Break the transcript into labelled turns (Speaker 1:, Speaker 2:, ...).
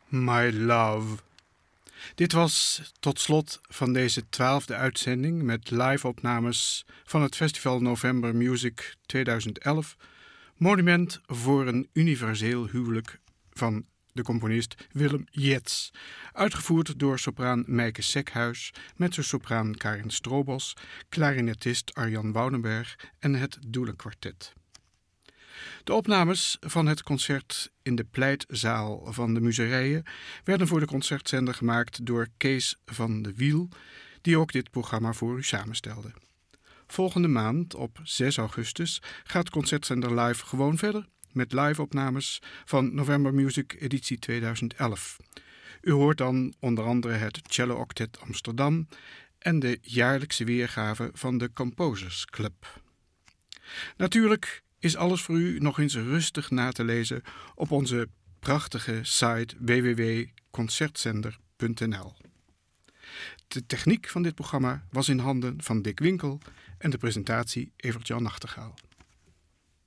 Speaker 1: My Love. Dit was tot slot van deze 12e uitzending met live-opnames van het Festival November Music 2011, Monument voor een universeel huwelijk van de componist Willem Jätz, uitgevoerd door sopraan Meike Sekhuis, mezzosopraan Karin Strobos, klarinetist Arjan Woudenberg en het Doelenkwartet. De opnames van het concert in de pleitzaal van de Muzereien werden voor de concertzender gemaakt door Kees van de Wiel, die ook dit programma voor u samenstelde. Volgende maand, op 6 augustus, gaat Concertzender Live gewoon verder met live-opnames van November Music editie 2011. U hoort dan onder andere het Cello Octet Amsterdam en de jaarlijkse weergave van de Composers Club. Natuurlijk is alles voor u nog eens rustig na te lezen op onze prachtige site www.concertzender.nl. De techniek van dit programma was in handen van Dick Winkel en de presentatie Evert-Jan Nachtegaal.